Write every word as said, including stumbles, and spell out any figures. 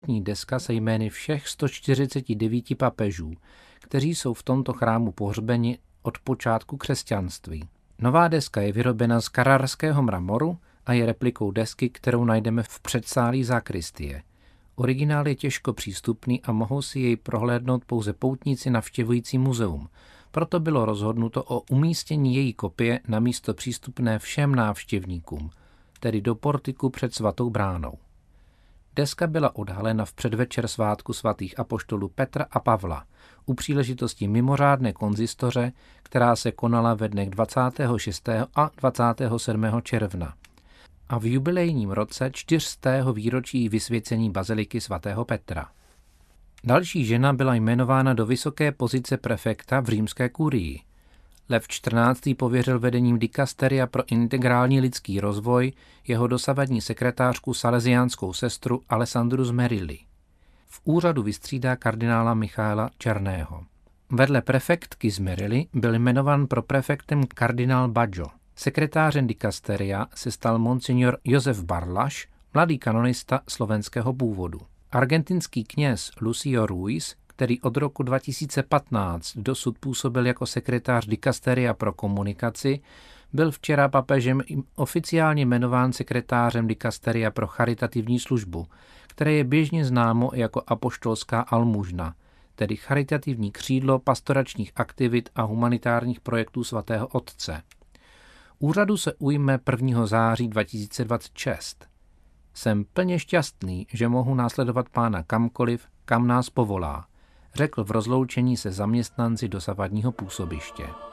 památní deska se jmény všech sto čtyřiceti devíti papežů, kteří jsou v tomto chrámu pohřbeni od počátku křesťanství. Nová deska je vyrobena z karrarského mramoru a je replikou desky, kterou najdeme v předsálí sakristie. Originál je těžko přístupný a mohou si jej prohlédnout pouze poutníci navštěvující muzeum. Proto bylo rozhodnuto o umístění její kopie na místo přístupné všem návštěvníkům, tedy do portiku před svatou bránou. Deska byla odhalena v předvečer svátku svatých apoštolů Petra a Pavla u příležitosti mimořádné konzistoře, která se konala ve dnech dvacátého šestého a dvacátého sedmého června a v jubilejním roce čtyřstého výročí vysvěcení baziliky svatého Petra. Další žena byla jmenována do vysoké pozice prefekta v římské kurii. Lev čtrnáctý pověřil vedením dikasteria pro integrální lidský rozvoj jeho dosavadní sekretářku salesiánskou sestru Alessandru Zmerilli. V úřadu vystřídá kardinála Michaela Černého. Vedle prefektky Zmerilli byl jmenován pro prefektem kardinál Baggio. Sekretářem dikasteria se stal monsignor Josef Barlaš, mladý kanonista slovenského původu. Argentinský kněz Lucio Ruiz, který od roku dva tisíce patnáct dosud působil jako sekretář dikasteria pro komunikaci, byl včera papežem oficiálně jmenován sekretářem dikasteria pro charitativní službu, které je běžně známo jako apoštolská almužna, tedy charitativní křídlo pastoračních aktivit a humanitárních projektů svatého otce. Úřadu se ujme prvního září dva tisíce dvacet šest. Jsem plně šťastný, že mohu následovat pána kamkoliv, kam nás povolá, řekl v rozloučení se zaměstnanci dosavadního působiště.